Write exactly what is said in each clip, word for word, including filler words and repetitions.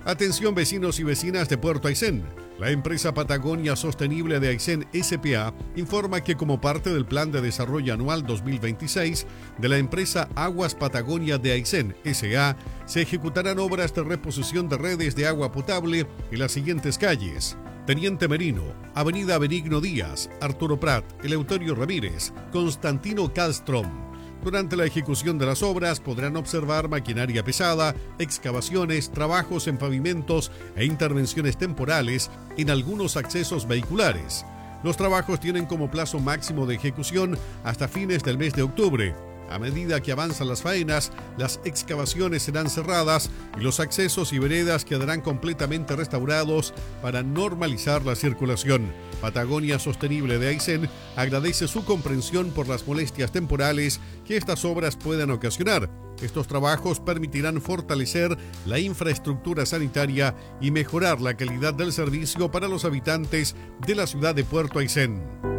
Atención vecinos y vecinas de Puerto Aysén. La empresa Patagonia Sostenible de Aysén S P A informa que como parte del Plan de Desarrollo Anual dos mil veintiséis de la empresa Aguas Patagonia de Aysén S A, se ejecutarán obras de reposición de redes de agua potable en las siguientes calles: Teniente Merino, Avenida Benigno Díaz, Arturo Prat, Eleuterio Ramírez, Constantino Kallström. Durante la ejecución de las obras podrán observar maquinaria pesada, excavaciones, trabajos en pavimentos e intervenciones temporales en algunos accesos vehiculares. Los trabajos tienen como plazo máximo de ejecución hasta fines del mes de octubre. A medida que avanzan las faenas, las excavaciones serán cerradas y los accesos y veredas quedarán completamente restaurados para normalizar la circulación. Patagonia Sostenible de Aysén agradece su comprensión por las molestias temporales que estas obras puedan ocasionar. Estos trabajos permitirán fortalecer la infraestructura sanitaria y mejorar la calidad del servicio para los habitantes de la ciudad de Puerto Aysén.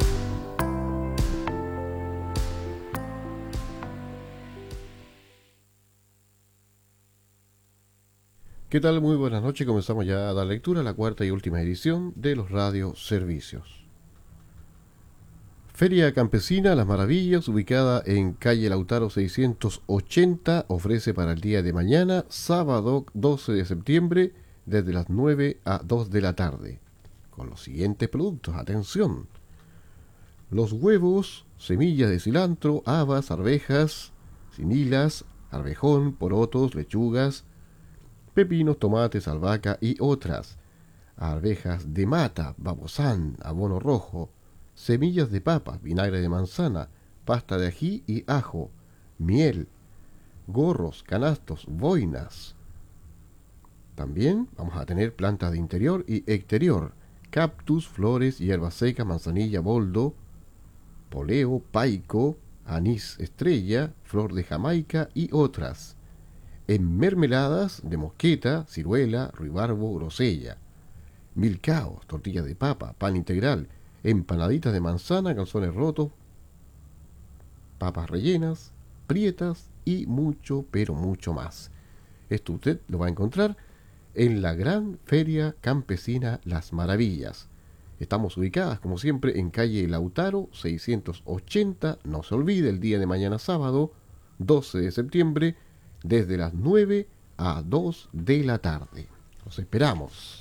¿Qué tal? Muy buenas noches. Comenzamos ya a dar lectura a la cuarta y última edición de los radioservicios. Feria Campesina Las Maravillas, ubicada en calle Lautaro seiscientos ochenta, ofrece para el día de mañana, sábado doce de septiembre, desde las nueve a dos de la tarde, con los siguientes productos. Atención: los huevos, semillas de cilantro, habas, arvejas, cinilas, arvejón, porotos, lechugas, pepinos, tomates, albahaca y otras, arvejas de mata, babosán, abono rojo, semillas de papa, vinagre de manzana, pasta de ají y ajo, miel, gorros, canastos, boinas. También vamos a tener plantas de interior y exterior, cactus, flores, hierbas secas, manzanilla, boldo, poleo, paico, anís estrella, flor de Jamaica y otras. En mermeladas de mosqueta, ciruela, ruibarbo, grosella, milcaos, tortillas de papa, pan integral, empanaditas de manzana, calzones rotos, papas rellenas, prietas y mucho, pero mucho más. Esto usted lo va a encontrar en la gran Feria Campesina Las Maravillas. Estamos ubicadas, como siempre, en calle Lautaro seiscientos ochenta. No se olvide, el día de mañana sábado, doce de septiembre, desde las nueve a dos de la tarde. Los esperamos.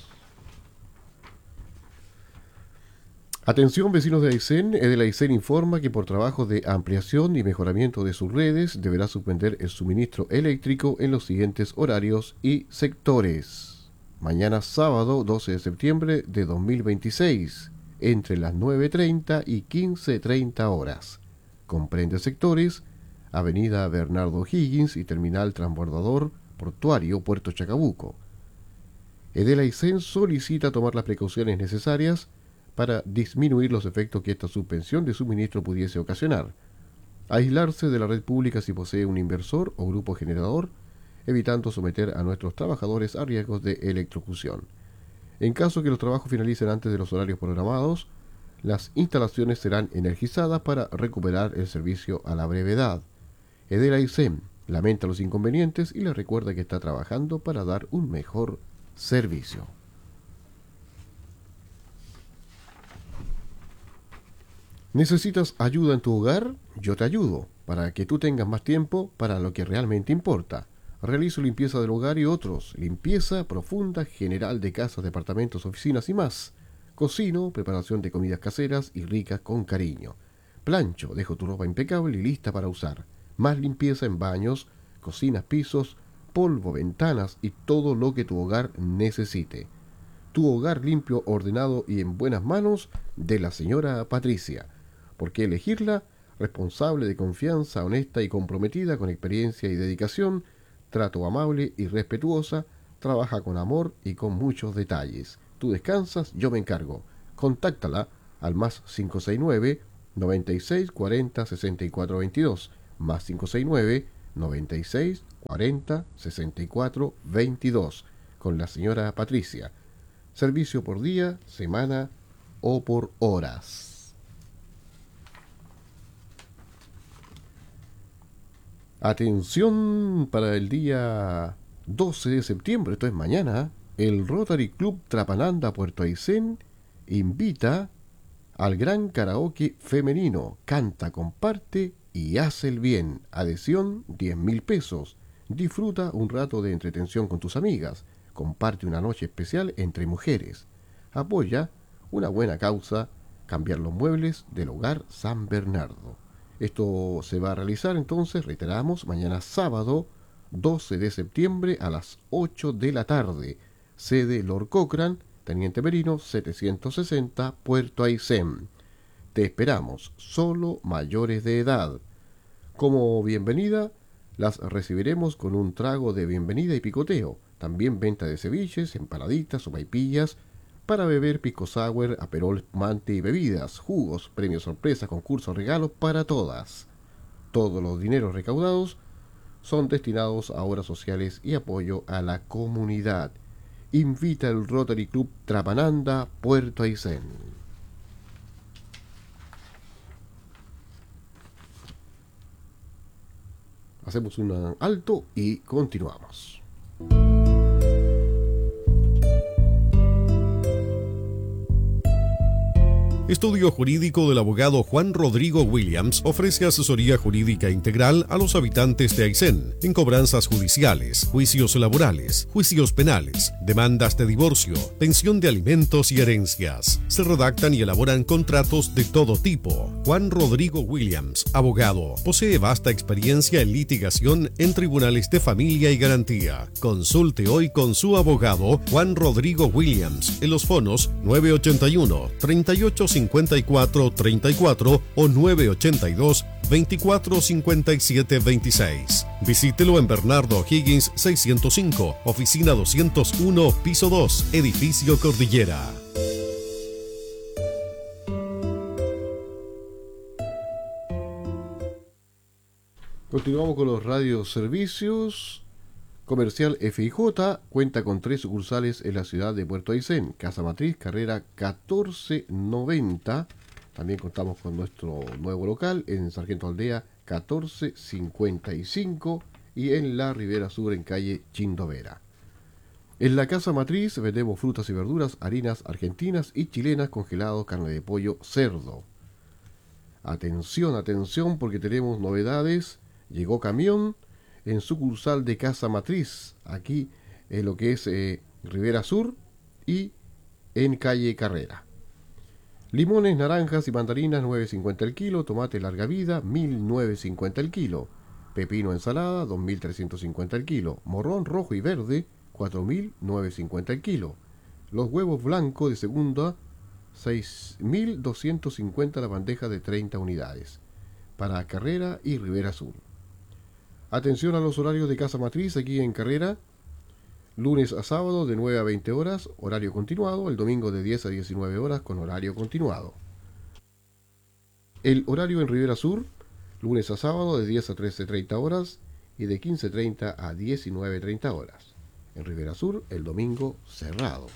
Atención vecinos de Aysén. Edel Aysén informa que por trabajos de ampliación y mejoramiento de sus redes deberá suspender el suministro eléctrico en los siguientes horarios y sectores. Mañana sábado doce de septiembre de dos mil veintiséis, entre las nueve treinta y quince treinta horas. Comprende sectores: Avenida Bernardo Higgins y Terminal Transbordador Portuario Puerto Chacabuco. Edel Aysén solicita tomar las precauciones necesarias para disminuir los efectos que esta suspensión de suministro pudiese ocasionar. Aislarse de la red pública si posee un inversor o grupo generador, evitando someter a nuestros trabajadores a riesgos de electrocución. En caso que los trabajos finalicen antes de los horarios programados, las instalaciones serán energizadas para recuperar el servicio a la brevedad. Edel Aysén lamenta los inconvenientes y les recuerda que está trabajando para dar un mejor servicio. ¿Necesitas ayuda en tu hogar? Yo te ayudo, para que tú tengas más tiempo para lo que realmente importa. Realizo limpieza del hogar y otros, limpieza profunda general de casas, departamentos, oficinas y más. Cocino, preparación de comidas caseras y ricas con cariño. Plancho, dejo tu ropa impecable y lista para usar. Más limpieza en baños, cocinas, pisos, polvo, ventanas y todo lo que tu hogar necesite. Tu hogar limpio, ordenado y en buenas manos de la señora Patricia. ¿Por qué elegirla? Responsable, de confianza, honesta y comprometida con experiencia y dedicación, trato amable y respetuosa, trabaja con amor y con muchos detalles. Tú descansas, yo me encargo. Contáctala al más cinco seis nueve, noventa y seis, cuarenta, sesenta y cuatro veintidós, más cinco seis nueve, noventa y seis, cuarenta, sesenta y cuatro veintidós, con la señora Patricia. Servicio por día, semana o por horas. Atención para el día doce de septiembre, esto es mañana, el Rotary Club Trapananda Puerto Aysén invita al gran karaoke femenino. Canta, comparte y hace el bien. Adhesión diez mil pesos. Disfruta un rato de entretención con tus amigas. Comparte una noche especial entre mujeres. Apoya una buena causa, cambiar los muebles del hogar San Bernardo. Esto se va a realizar entonces, reiteramos, mañana sábado doce de septiembre a las ocho de la tarde. Sede Lord Cochrane, Teniente Merino setecientos sesenta, Puerto Aysén. Te esperamos, solo mayores de edad. Como bienvenida, las recibiremos con un trago de bienvenida y picoteo. También venta de ceviches, empanaditas, sopaipillas, para beber pisco sour, aperol, espumante y bebidas, jugos, premios sorpresas, concursos, regalos para todas. Todos los dineros recaudados son destinados a obras sociales y apoyo a la comunidad. Invita el Rotary Club Trapananda Puerto Aysén. Hacemos un alto y continuamos. Estudio Jurídico del abogado Juan Rodrigo Williams ofrece asesoría jurídica integral a los habitantes de Aysén en cobranzas judiciales, juicios laborales, juicios penales, demandas de divorcio, pensión de alimentos y herencias. Se redactan y elaboran contratos de todo tipo. Juan Rodrigo Williams, abogado, posee vasta experiencia en litigación en tribunales de familia y garantía. Consulte hoy con su abogado Juan Rodrigo Williams en los fonos nueve ochenta y uno, treinta y ocho cincuenta y cuatro treinta y cuatro o nueve ochenta y dos, veinticuatro cincuenta y siete veintiséis. Visítelo en Bernardo Higgins seiscientos cinco, oficina doscientos uno, piso dos, edificio Cordillera. Continuamos con los radioservicios. Comercial F I J cuenta con tres sucursales en la ciudad de Puerto Aysén. Casa Matriz, carrera catorce noventa. También contamos con nuestro nuevo local en Sargento Aldea catorce cincuenta y cinco y en la Ribera Sur en calle Chindovera. En la Casa Matriz vendemos frutas y verduras, harinas argentinas y chilenas, congelados, carne de pollo, cerdo. Atención, atención, porque tenemos novedades. Llegó camión en sucursal de Casa Matriz, aquí en lo que es eh, Ribera Sur y en calle Carrera. Limones, naranjas y mandarinas nueve cincuenta el kilo, tomate larga vida mil novecientos cincuenta el kilo, pepino ensalada dos mil trescientos cincuenta el kilo, morrón rojo y verde cuatro mil novecientos cincuenta el kilo, los huevos blancos de segunda seis mil doscientos cincuenta la bandeja de treinta unidades, para Carrera y Ribera Sur. Atención a los horarios de Casa Matriz aquí en Carrera. Lunes a sábado de nueve a veinte horas, horario continuado. El domingo de diez a diecinueve horas con horario continuado. El horario en Ribera Sur, lunes a sábado de diez a trece treinta horas y de quince treinta a diecinueve treinta horas. En Ribera Sur, el domingo cerrado.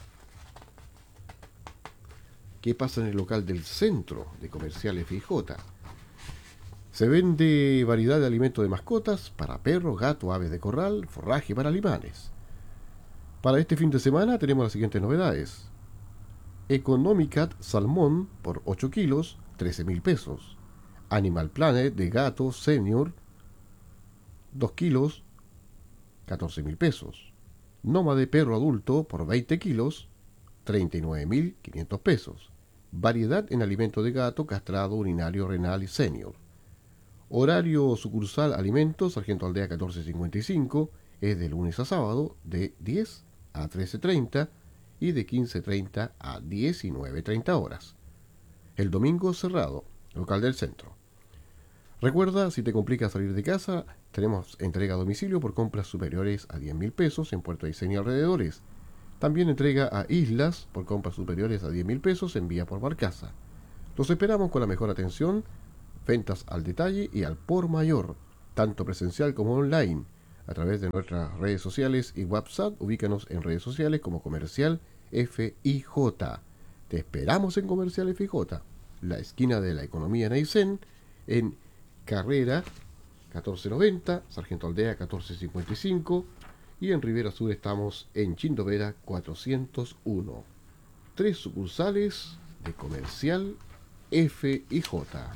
¿Qué pasa en el local del centro de Comercial F I J? Se vende variedad de alimentos de mascotas para perros, gatos, aves de corral, forraje para animales. Para este fin de semana tenemos las siguientes novedades. Economicat Salmón por ocho kilos, trece mil pesos. Animal Planet de gato senior, dos kilos, catorce mil pesos. Nómade perro adulto por veinte kilos, treinta y nueve mil quinientos pesos. Variedad en alimento de gato castrado, urinario, renal y senior. Horario sucursal alimentos, Sargento Aldea catorce cincuenta y cinco, es de lunes a sábado de diez a trece treinta y de quince treinta a diecinueve treinta horas. El domingo cerrado, local del centro. Recuerda, si te complica salir de casa, tenemos entrega a domicilio por compras superiores a diez mil pesos en Puerto Aysén y alrededores. También entrega a islas por compras superiores a diez mil pesos en vía por barcaza. Los esperamos con la mejor atención, ventas al detalle y al por mayor, tanto presencial como online, a través de nuestras redes sociales y WhatsApp. Ubícanos en redes sociales como Comercial F I J. Te esperamos en Comercial F I J, la esquina de la economía en Aysén, en Carrera catorce noventa, Sargento Aldea catorce cincuenta y cinco y en Rivera Sur estamos en Chindovera cuatrocientos uno. Tres sucursales de Comercial F y J.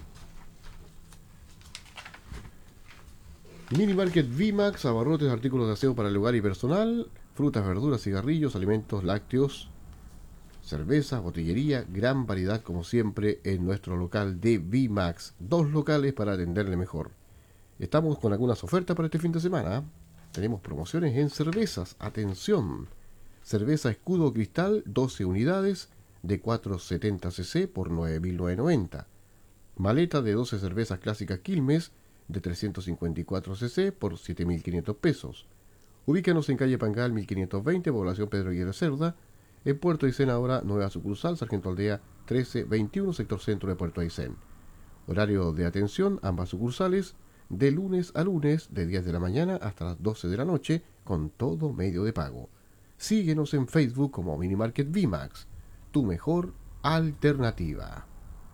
Mini Market VMAX, abarrotes, artículos de aseo para el hogar y personal, frutas, verduras, cigarrillos, alimentos lácteos, cerveza, botillería, gran variedad como siempre en nuestro local de VMAX. Dos locales para atenderle mejor. Estamos con algunas ofertas para este fin de semana. Tenemos promociones en cervezas. Atención. Cerveza Escudo Cristal, doce unidades de cuatrocientos setenta centilitros por nueve mil novecientos noventa. Maleta de doce cervezas clásicas Quilmes de trescientos cincuenta y cuatro centilitros por siete mil quinientos pesos. Ubícanos en calle Pangal mil quinientos veinte, población Pedro Aguirre Cerda, en Puerto Aysén ahora, nueva sucursal, Sargento Aldea trece veintiuno, sector centro de Puerto Aysén. Horario de atención, ambas sucursales, de lunes a lunes, de diez de la mañana hasta las doce de la noche, con todo medio de pago. Síguenos en Facebook como Minimarket VMAX, tu mejor alternativa.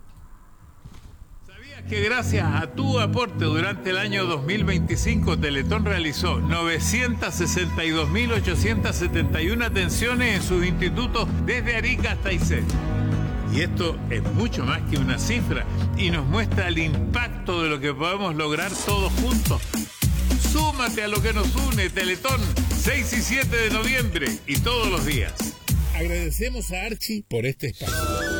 Que gracias a tu aporte durante el año dos mil veinticinco, Teletón realizó novecientas sesenta y dos mil ochocientas setenta y una atenciones en sus institutos desde Arica hasta Aysén. Y esto es mucho más que una cifra y nos muestra el impacto de lo que podemos lograr todos juntos. Súmate a lo que nos une, Teletón, seis y siete de noviembre y todos los días. Agradecemos a Archie por este espacio.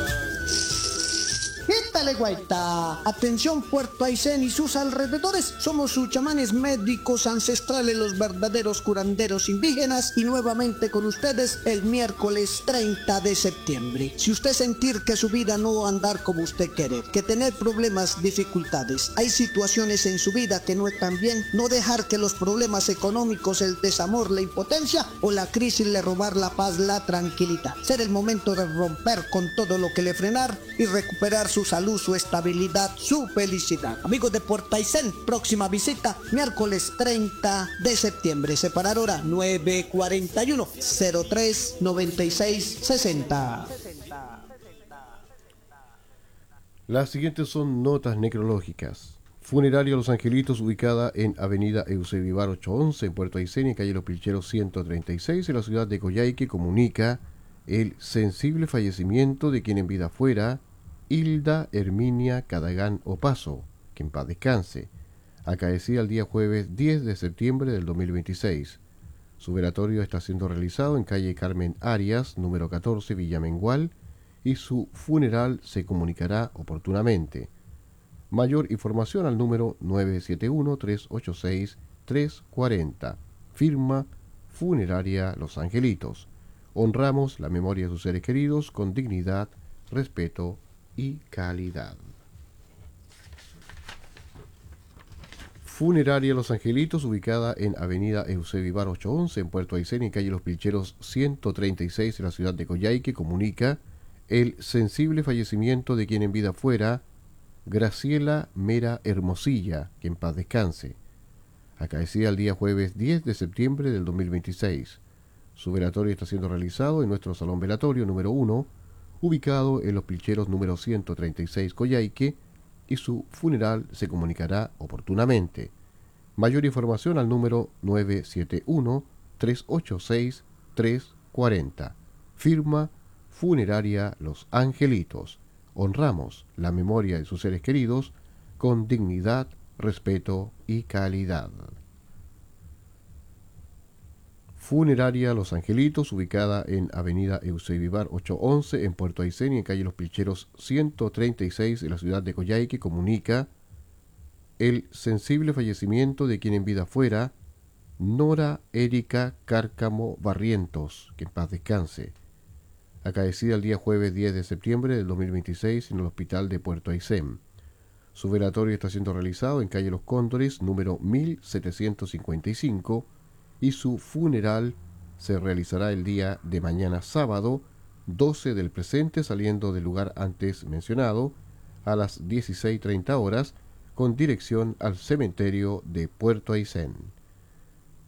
¡Quítale, guaita! Atención Puerto Aysén y sus alrededores. Somos sus chamanes médicos ancestrales, los verdaderos curanderos indígenas, y nuevamente con ustedes el miércoles treinta de septiembre. Si usted sentir que su vida no andar como usted quiere, que tener problemas, dificultades, hay situaciones en su vida que no están bien, no dejar que los problemas económicos, el desamor, la impotencia o la crisis le robar la paz, la tranquilidad. Ser el momento de romper con todo lo que le frenar y recuperar su salud, su estabilidad, su felicidad. Amigos de Puerto Aysén, próxima visita miércoles treinta de septiembre. Separar hora nueve cuarenta y uno, cero tres noventa y seis sesenta. Las siguientes son notas necrológicas. Funeraria Los Angelitos, ubicada en avenida Eusebio Vivar ochocientos once en Puerto Aysén y calle Los Pilcheros ciento treinta y seis en la ciudad de Coyhaique, comunica el sensible fallecimiento de quien en vida fuera Hilda Herminia Cadagán Opaso, que en paz descanse, acaecida el día jueves diez de septiembre del dos mil veintiséis. Su velatorio está siendo realizado en calle Carmen Arias, número catorce, Villa Mengual, y su funeral se comunicará oportunamente. Mayor información al número nueve siete uno, tres ocho seis, tres cuatro cero. Firma Funeraria Los Angelitos. Honramos la memoria de sus seres queridos con dignidad, respeto y calidad. Funeraria Los Angelitos, ubicada en avenida Eusebio Vivar ochocientos once en Puerto Aysén y calle Los Pilcheros ciento treinta y seis en la ciudad de Coyhaique, comunica el sensible fallecimiento de quien en vida fuera Graciela Mera Hermosilla, que en paz descanse, acaecida el día jueves diez de septiembre del dos mil veintiséis. Su velatorio está siendo realizado en nuestro salón velatorio número uno, ubicado en Los Pilcheros número ciento treinta y seis, Coyhaique, y su funeral se comunicará oportunamente. Mayor información al número nueve siete uno, tres ocho seis, tres cuatro cero. Firma Funeraria Los Angelitos. Honramos la memoria de sus seres queridos con dignidad, respeto y calidad. Funeraria Los Angelitos, ubicada en avenida Eusebio Vivar ochocientos once en Puerto Aysén y en calle Los Pilcheros ciento treinta y seis en la ciudad de Coyhaique, comunica el sensible fallecimiento de quien en vida fuera Nora Erika Cárcamo Barrientos, que en paz descanse, acaecida el día jueves diez de septiembre del dos mil veintiséis en el hospital de Puerto Aysén. Su velatorio está siendo realizado en calle Los Cóndores número mil setecientos cincuenta y cinco y su funeral se realizará el día de mañana sábado doce del presente, saliendo del lugar antes mencionado a las dieciséis treinta horas, con dirección al cementerio de Puerto Aysén.